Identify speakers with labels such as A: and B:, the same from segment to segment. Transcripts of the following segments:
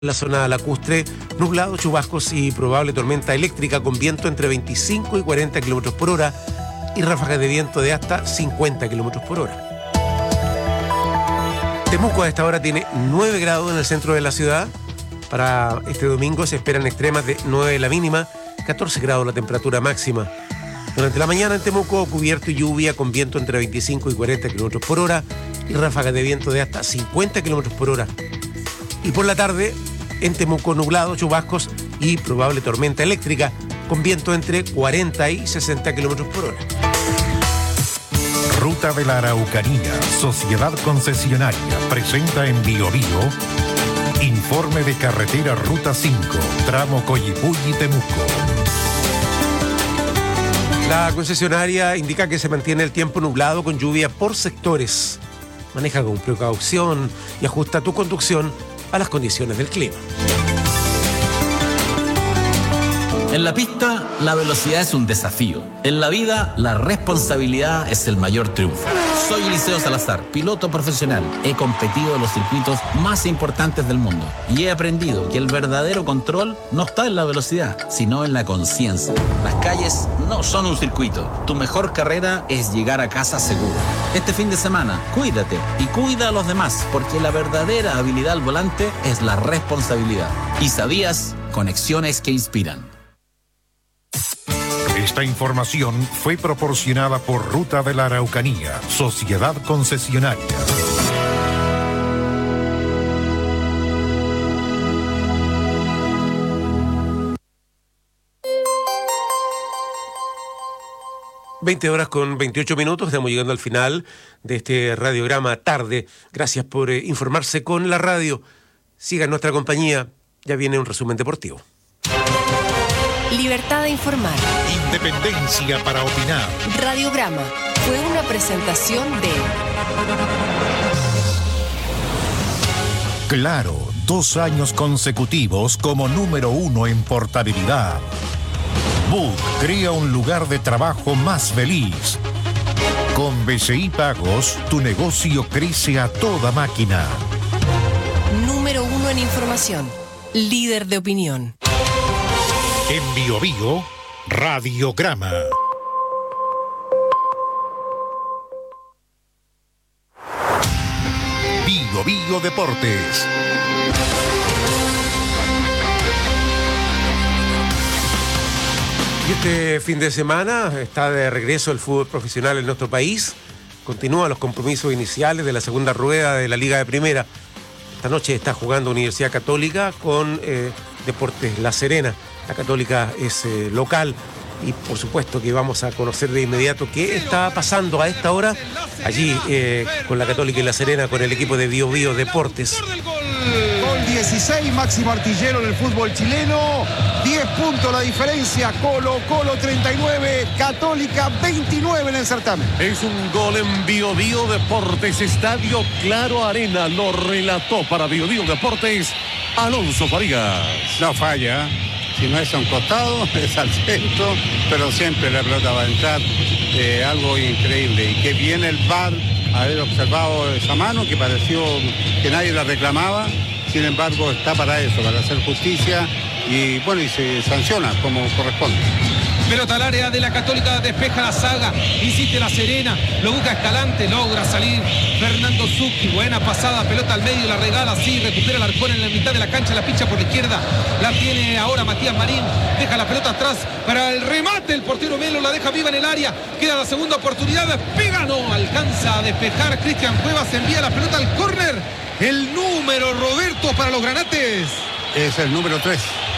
A: la zona lacustre, nublado, chubascos y probable tormenta eléctrica con viento entre 25 y 40 kilómetros por hora y ráfagas de viento de hasta 50 kilómetros por hora. Temuco a esta hora tiene 9 grados en el centro de la ciudad. Para este domingo se esperan extremas de 9 la mínima, 14 grados la temperatura máxima. Durante la mañana en Temuco, cubierto y lluvia con viento entre 25 y 40 kilómetros por hora y ráfagas de viento de hasta 50 kilómetros por hora. Y por la tarde, en Temuco, nublado, chubascos y probable tormenta eléctrica con viento entre 40 y 60 kilómetros por hora.
B: Ruta de la Araucanía, Sociedad Concesionaria, presenta en Bio Bio informe de carretera Ruta 5, tramo Coyipulli-Temuco.
A: La concesionaria indica que se mantiene el tiempo nublado con lluvia por sectores. Maneja con precaución y ajusta tu conducción a las condiciones del clima.
C: En la pista, la velocidad es un desafío. En la vida, la responsabilidad es el mayor triunfo. Soy Eliseo Salazar, piloto profesional. He competido en los circuitos más importantes del mundo y he aprendido que el verdadero control no está en la velocidad, sino en la conciencia. Las calles no son un circuito. Tu mejor carrera es llegar a casa seguro. Este fin de semana, cuídate y cuida a los demás, porque la verdadera habilidad al volante es la responsabilidad. ¿Y sabías? Conexiones que inspiran.
B: Esta información fue proporcionada por Ruta de la Araucanía, Sociedad Concesionaria.
A: Horas con 28 minutos, estamos llegando al final de este radiograma tarde. Gracias por informarse con la radio. Siga en nuestra compañía, ya viene un resumen deportivo.
D: Libertad de informar.
B: Independencia para opinar.
D: Radiograma fue una presentación de
B: Claro, 2 años consecutivos como número 1 en portabilidad. Book crea un lugar de trabajo más feliz. Con BCI Pagos, tu negocio crece a toda máquina.
D: Número 1 en información. Líder de opinión.
B: En Bio Bio, Radiograma. Bio Bio Deportes.
A: Y este fin de semana está de regreso el fútbol profesional en nuestro país. Continúan los compromisos iniciales de la segunda rueda de la Liga de Primera. Esta noche está jugando Universidad Católica con Deportes La Serena. La Católica es local y por supuesto que vamos a conocer de inmediato qué está pasando a esta hora allí con la Católica y La Serena, con el equipo de Bio Bio Deportes.
E: Gol 16, máximo artillero en el fútbol chileno, 10 puntos la diferencia, Colo 39, Católica 29 en el certamen.
F: Es un gol en Bio Bio Deportes, Estadio Claro Arena, lo relató para Bio Bio Deportes Alonso Farías.
G: No falla. Si no es a un costado, es al centro, pero siempre la pelota va a entrar. Algo increíble. Y que viene el VAR a haber observado esa mano, que pareció que nadie la reclamaba. Sin embargo, está para eso, para hacer justicia. Y bueno, y se sanciona como corresponde.
H: Pelota al área de la Católica, despeja la saga, insiste La Serena, lo busca Escalante, logra salir Fernando Zucchi, buena pasada, pelota al medio, la regala, sí, recupera el arcón en la mitad de la cancha, la picha por la izquierda, la tiene ahora Matías Marín, deja la pelota atrás para el remate, el portero Melo la deja viva en el área, queda la segunda oportunidad, pega, no, alcanza a despejar Cristian Cuevas, envía la pelota al córner, el número Roberto para los granates.
G: Es el número 3.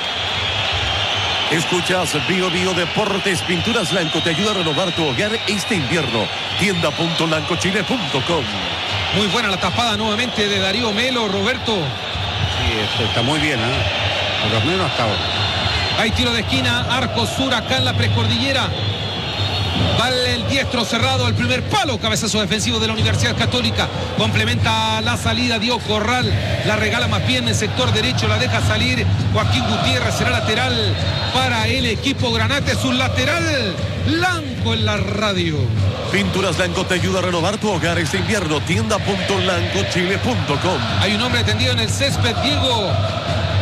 F: Escuchas Bio Bio Deportes, Pinturas Blanco te ayuda a renovar tu hogar este invierno. Tienda.lancochile.com.
H: Muy buena la tapada nuevamente de Darío Melo, Roberto.
G: Sí, está muy bien, por lo menos hasta ahora.
H: Hay tiro de esquina, arco sur acá en la precordillera. Vale el diestro cerrado, el primer palo, cabezazo defensivo de la Universidad Católica. Complementa la salida, Dio Corral, la regala más bien en el sector derecho, la deja salir Joaquín Gutiérrez, será lateral para el equipo Granate, su lateral Blanco en la radio.
F: Pinturas Blanco te ayuda a renovar tu hogar este invierno. Tienda.lancochile.com.
H: Hay un hombre tendido en el césped, Diego